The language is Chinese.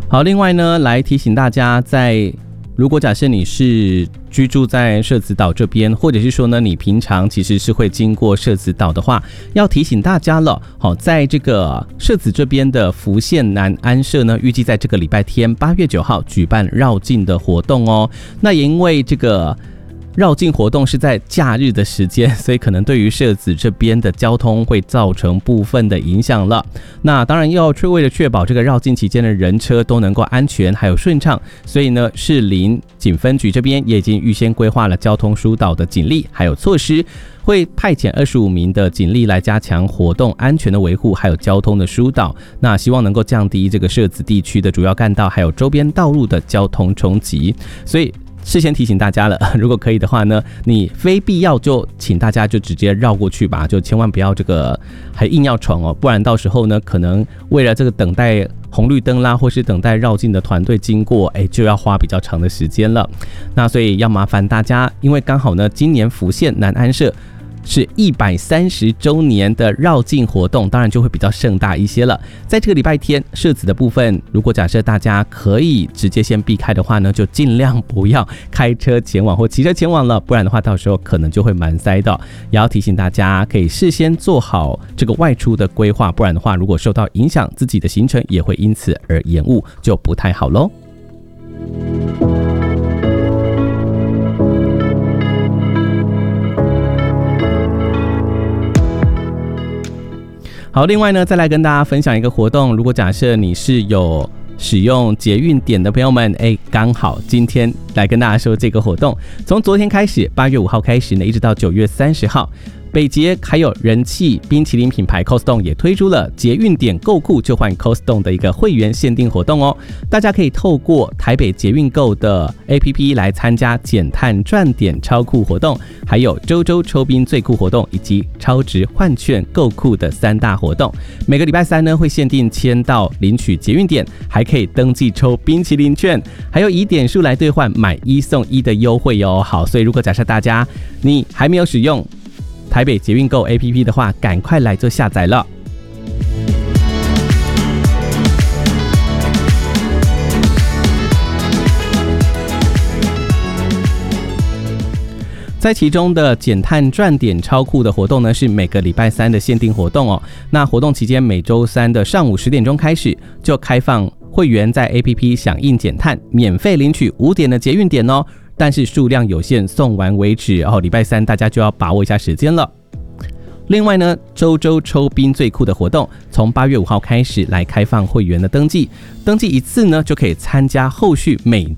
好，另外呢，来提醒大家如果假设你是居住在社子岛这边，或者是说呢，你平常其实是会经过社子岛的话，要提醒大家了。好，在这个社子这边的福县南安社呢，预计在这个礼拜天8月9号举办绕境的活动哦。那也因为这个绕境活动是在假日的时间，所以可能对于社子这边的交通会造成部分的影响了。那当然要为了确保这个绕境期间的人车都能够安全还有顺畅，所以呢，士林警分局这边也已经预先规划了交通疏导的警力还有措施，会派遣25名的警力来加强活动安全的维护还有交通的疏导，那希望能够降低这个社子地区的主要干道还有周边道路的交通冲击。所以事先提醒大家了，如果可以的话呢，你非必要就请大家就直接绕过去吧，就千万不要这个还硬要闯哦，不然到时候呢，可能为了这个等待红绿灯啦，或是等待绕境的团队经过，就要花比较长的时间了。那所以要麻烦大家，因为刚好呢，今年福县南安社是130周年的绕境活动，当然就会比较盛大一些了。在这个礼拜天社子的部分，如果假设大家可以直接先避开的话呢，就尽量不要开车前往或骑车前往了，不然的话到时候可能就会蛮塞的。也要提醒大家可以事先做好这个外出的规划，不然的话如果受到影响，自己的行程也会因此而延误，就不太好咯。好，另外呢，再来跟大家分享一个活动。如果假设你是有使用捷运点的朋友们，刚好今天来跟大家说这个活动，从昨天开始，8月5号开始呢，一直到9月30号。北捷还有人气冰淇淋品牌 Costco 也推出了捷运点购库就换 Costco 的一个会员限定活动哦。大家可以透过台北捷运购的 APP 来参加减碳赚点超酷活动，还有周周抽冰最酷活动，以及超值换券购库的3大活动。每个礼拜三呢会限定签到领取捷运点，还可以登记抽冰淇淋券，还有以点数来兑换买1送1的优惠哦。好，所以如果假设大家你还没有使用台北捷运购 APP 的话，赶快来做下载了。在其中的减碳赚点超酷的活动呢，是每个礼拜三的限定活动哦。那活动期间每周三的上午10点钟开始，就开放会员在 APP 响应减碳，免费领取5点的捷运点哦。但是数量有限，送完为止哦。礼拜三大家就要把握一下时间了。另外呢，周周抽冰最酷的活动，从8月5号开始来开放会员的登记，登记一次呢就可以参加后续每